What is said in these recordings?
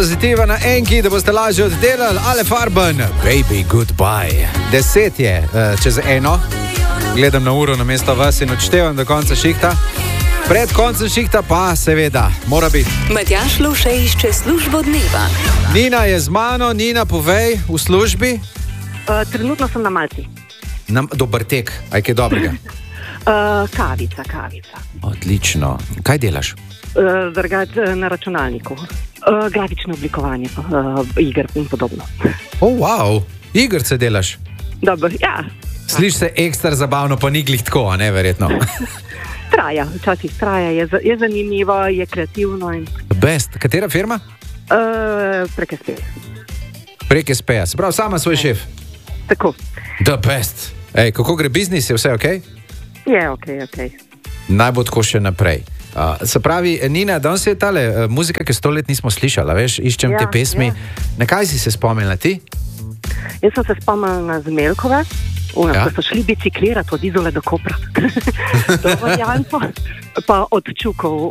pozitiva na enki, da boste lažje oddelali. Ale Farben, baby goodbye. 10 je čez 1. Gledam na uro na mesto vas in odštevam do konca šihta. Pred koncem šihta pa seveda mora biti Matjaž Lovše išče službo dneva. Nina je z mano. Nina, povej, v službi? Trenutno sem na Malti. Dober tek, aj kaj dobrega? Kavica. Odlično. Kaj delaš? Drugače na računalniku. Grafično oblikovanje, iger in podobno. Wow, igrice delaš? Dobro, ja. Sliši se ekstra zabavno, pa ni glih tako, a ne, verjetno. Traja, včasih traja, je zanimivo, je kreativno. Best, katera firma? Prek SP-ja, se pravi, sama svoj šef. Tako. The best. Ej, kako gre biznis, je vse ok? Je ok. Naj bo tako še naprej. Se pravi, Nina, danes je tale muzika, ki 100 let nismo slišala, veš, iščem te pesmi. Na kaj si se spomnila ti? Jaz sem se spomnila na Zmeljkove, ko so šli biciklirati od Izole do Kopra. To varianto, pa od Čukov,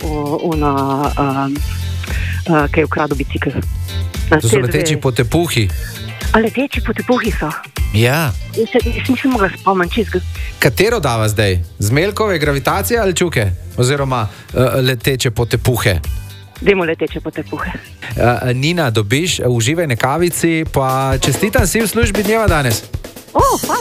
ki je ukradel bicikl. To so leteči potepuhi. A leteči potepuhi so? Ja. Jaz nisem mogla spomniti. Katero dava zdaj? Zmeljkove, gravitacije ali Čuke? Oziroma leteče potepuhe? Dajmo leteče potepuhe. Nina, dobiš, uživaj na kavici, pa čestitam si v službi dneva danes. Hvala.